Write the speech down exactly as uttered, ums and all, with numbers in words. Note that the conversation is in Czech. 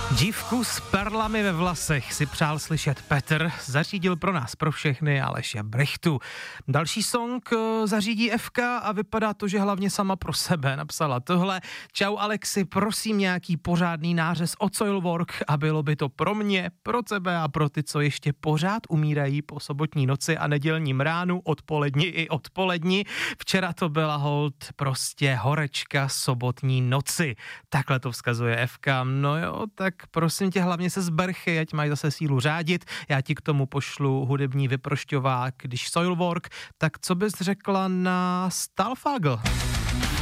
Dívku s perlami ve vlasech si přál slyšet Petr, zařídil pro nás, pro všechny Aleše Brechtu. Další song zařídí Evka a vypadá to, že hlavně sama pro sebe napsala tohle. Čau Alexi, prosím nějaký pořádný nářez od Soilwork a bylo by to pro mě, pro tebe a pro ty, co ještě pořád umírají po sobotní noci a nedělním ránu, odpoledni i odpoledni. Včera to byla hold prostě horečka sobotní noci. Takhle to vzkazuje Evka. No jo, tak prosím tě, hlavně se zberchy, ať mají zase sílu řádit. Já ti k tomu pošlu hudební vyprošťovák, když Soilwork, tak co bys řekla na Stalfagel?